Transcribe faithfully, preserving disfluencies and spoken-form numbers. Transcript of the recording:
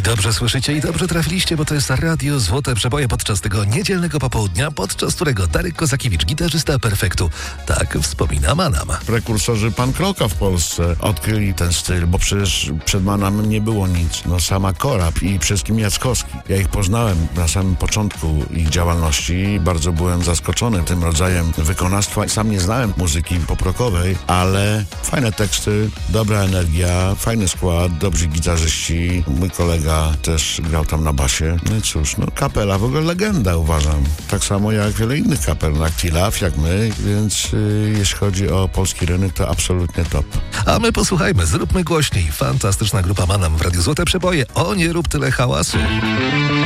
Dobrze słyszycie i dobrze trafiliście, bo to jest Radio Złote Przeboje podczas tego niedzielnego popołudnia, podczas którego Darek Kozakiewicz, gitarzysta Perfektu, tak wspomina Manam. Prekursorzy punk rocka w Polsce odkryli ten styl, bo przecież przed Manamem nie było nic. No sama Korab i przede wszystkim Jackowski. Ja ich poznałem na samym początku ich działalności i bardzo byłem zaskoczony tym rodzajem wykonawstwa. Sam nie znałem muzyki poprokowej, ale fajne teksty, dobra energia, fajny skład, dobrzy gitarzyści. Mój kolega też grał tam na basie. No i cóż, no kapela w ogóle legenda, uważam. Tak samo jak wiele innych kapel, jak Tilaf, jak my, więc yy, jeśli chodzi o polski rynek, to absolutnie top. A my posłuchajmy, zróbmy głośniej. Fantastyczna grupa Manam w Radiu Złote Przeboje. O, nie rób tyle hałasu.